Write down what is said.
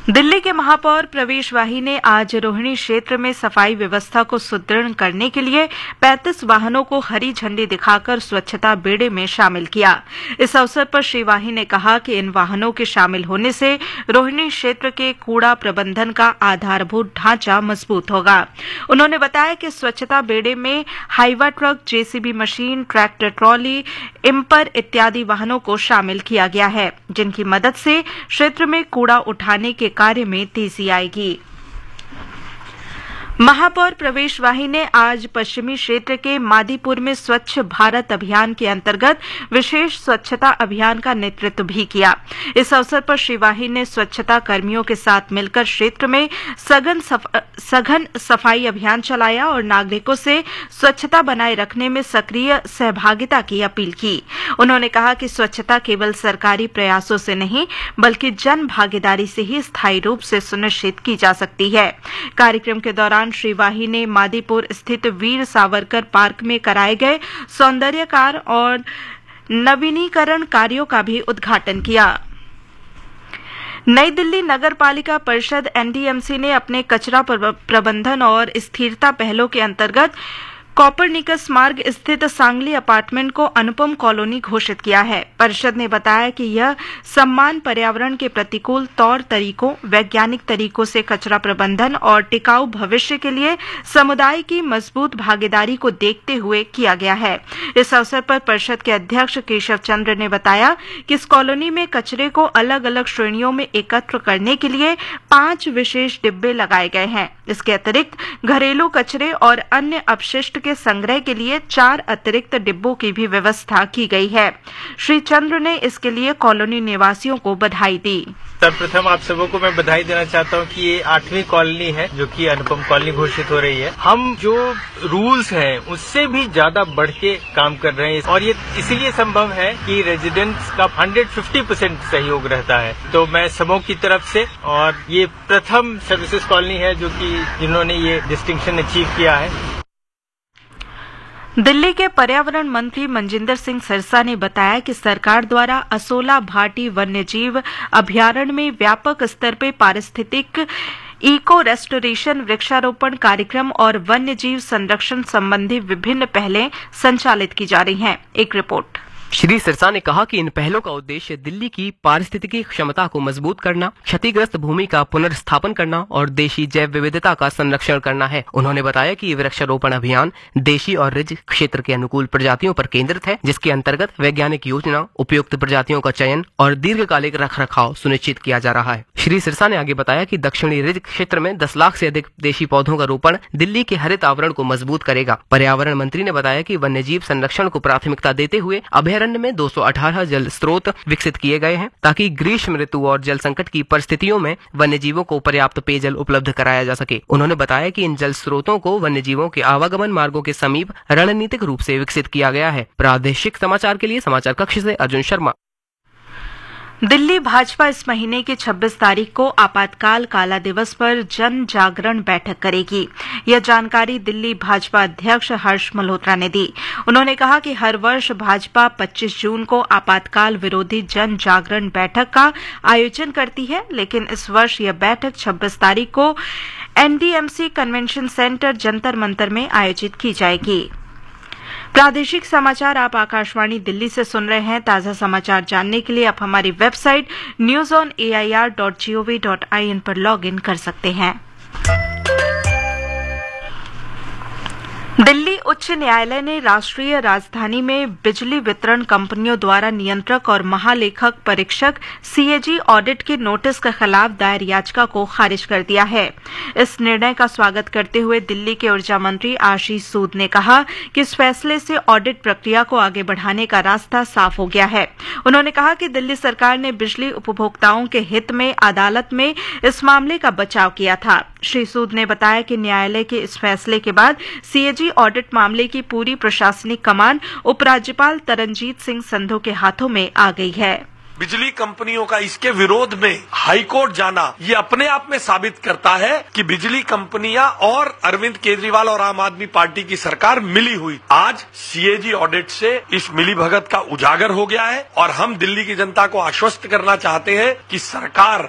दिल्ली के महापौर प्रवेश वाही ने आज रोहिणी क्षेत्र में सफाई व्यवस्था को सुदृढ़ करने के लिए 35 वाहनों को हरी झंडी दिखाकर स्वच्छता बेड़े में शामिल किया। इस अवसर पर श्री वाही ने कहा कि इन वाहनों के शामिल होने से रोहिणी क्षेत्र के कूड़ा प्रबंधन का आधारभूत ढांचा मजबूत होगा। उन्होंने बताया कि स्वच्छता बेड़े में Hyva truck, JCB machine, tractor trolley, impure इत्यादि वाहनों को शामिल किया गया है, जिनकी मदद से क्षेत्र में कूड़ा उठाने के कार्य में तेजी आएगी। महापौर प्रवेश वाही ने आज पश्चिमी क्षेत्र के मादीपुर में स्वच्छ भारत अभियान के अंतर्गत विशेष स्वच्छता अभियान का नेतृत्व भी किया। इस अवसर पर श्री वाही ने स्वच्छता कर्मियों के साथ मिलकर क्षेत्र में सघन सफाई अभियान चलाया और नागरिकों से स्वच्छता बनाए रखने में सक्रिय सहभागिता की अपील की। उन्होंने कहा कि स्वच्छता केवल सरकारी प्रयासों से नहीं बल्कि जन भागीदारी से ही स्थायी रूप से सुनिश्चित की जा सकती है। कार्यक्रम के दौरान श्री वाही ने मादीपुर स्थित वीर सावरकर पार्क में कराए गए सौंदर्यकार और नवीनीकरण कार्यों का भी उद्घाटन किया। नई दिल्ली नगर पालिका परिषद एनडीएमसी ने अपने कचरा प्रबंधन और स्थिरता पहलों के अंतर्गत कॉपरनिकस मार्ग स्थित सांगली अपार्टमेंट को अनुपम कॉलोनी घोषित किया है। परिषद ने बताया कि यह सम्मान पर्यावरण के प्रतिकूल तौर तरीकों, वैज्ञानिक तरीकों से कचरा प्रबंधन और टिकाऊ भविष्य के लिए समुदाय की मजबूत भागीदारी को देखते हुए किया गया है। इस अवसर पर परिषद के अध्यक्ष केशव चंद्र ने बताया कि इस कॉलोनी में कचरे को अलग अलग श्रेणियों में एकत्र करने के लिए 5 विशेष डिब्बे लगाए गए हैं। इसके अतिरिक्त घरेलू कचरे और अन्य अपशिष्ट के संग्रह के लिए 4 अतिरिक्त डिब्बों की भी व्यवस्था की गई है। श्री चंद्र ने इसके लिए कॉलोनी निवासियों को बधाई दी। सर्वप्रथम आप सबको मैं बधाई देना चाहता हूं कि ये 8वीं कॉलोनी है जो कि अनुपम कॉलोनी घोषित हो रही है। हम जो रूल्स हैं उससे भी ज्यादा बढ़ के काम कर रहे हैं और ये इसीलिए संभव है कि रेजिडेंट्स का 150% सहयोग रहता है। तो मैं सबों की तरफ से, और ये प्रथम सर्विसेज कॉलोनी है जो कि जिन्होंने ये डिस्टिंक्शन अचीव किया है। दिल्ली के पर्यावरण मंत्री मनजिंदर सिंह सिरसा ने बताया कि सरकार द्वारा असोला भाटी वन्यजीव अभयारण्य में व्यापक स्तर पर पारिस्थितिक इको रेस्टोरेशन, वृक्षारोपण कार्यक्रम और वन्यजीव संरक्षण संबंधी विभिन्न पहलें संचालित की जा रही हैं। एक रिपोर्ट। श्री सिरसा ने कहा कि इन पहलों का उद्देश्य दिल्ली की पारिस्थितिकी क्षमता को मजबूत करना, क्षतिग्रस्त भूमि का पुनर्स्थापन करना और देशी जैव विविधता का संरक्षण करना है। उन्होंने बताया कि वृक्षारोपण अभियान देशी और रिज क्षेत्र के अनुकूल प्रजातियों पर केंद्रित है, जिसके अंतर्गत वैज्ञानिक योजना, उपयुक्त प्रजातियों का चयन और दीर्घकालिक रखरखाव सुनिश्चित किया जा रहा है। श्री सिरसा ने आगे बताया कि दक्षिणी रिज क्षेत्र में 10 लाख से अधिक देशी पौधों का रोपण दिल्ली के हरित आवरण को मजबूत करेगा। पर्यावरण मंत्री ने बताया कि वन्यजीव संरक्षण को प्राथमिकता देते हुए अभयारण्य में 218 जल स्रोत विकसित किए गए हैं ताकि ग्रीष्म ऋतु और जल संकट की परिस्थितियों में वन्यजीवों को पर्याप्त पेयजल उपलब्ध कराया जा सके। उन्होंने बताया कि इन जल स्रोतों को वन्यजीवों के आवागमन मार्गों के समीप रणनीतिक रूप से विकसित किया गया है। प्रादेशिक समाचार के लिए समाचार कक्ष से अर्जुन शर्मा। दिल्ली भाजपा इस महीने की 26 तारीख को आपातकाल काला दिवस पर जन जागरण बैठक करेगी। यह जानकारी दिल्ली भाजपा अध्यक्ष हर्ष मल्होत्रा ने दी। उन्होंने कहा कि हर वर्ष भाजपा 25 जून को आपातकाल विरोधी जन जागरण बैठक का आयोजन करती है, लेकिन इस वर्ष यह बैठक 26 तारीख को NDMC convention centre Jantar Mantar में आयोजित की जाएगी। प्रादेशिक समाचार आप आकाशवाणी दिल्ली से सुन रहे हैं। ताजा समाचार जानने के लिए आप हमारी वेबसाइट newsonair.gov.in पर लॉग इन कर सकते हैं। दिल्ली उच्च न्यायालय ने राष्ट्रीय राजधानी में बिजली वितरण कंपनियों द्वारा नियंत्रक और महालेखक परीक्षक सीएजी ऑडिट के नोटिस के खिलाफ दायर याचिका को खारिज कर दिया है। इस निर्णय का स्वागत करते हुए दिल्ली के ऊर्जा मंत्री आशीष सूद ने कहा कि इस फैसले से ऑडिट प्रक्रिया को आगे बढ़ाने का रास्ता साफ हो गया है। उन्होंने कहा कि दिल्ली सरकार ने बिजली उपभोक्ताओं के हित में अदालत में इस मामले का बचाव किया था। श्री सूद ने बताया कि न्यायालय के इस फैसले के बाद सीएजी ऑडिट मामले की पूरी प्रशासनिक कमान उपराज्यपाल तरनजीत सिंह संधू के हाथों में आ गई है। बिजली कंपनियों का इसके विरोध में हाईकोर्ट जाना ये अपने आप में साबित करता है कि बिजली कंपनियां और अरविंद केजरीवाल और आम आदमी पार्टी की सरकार मिली हुई। आज सीएजी ऑडिट से इस मिलीभगत का उजागर हो गया है और हम दिल्ली की जनता को आश्वस्त करना चाहते हैं कि सरकार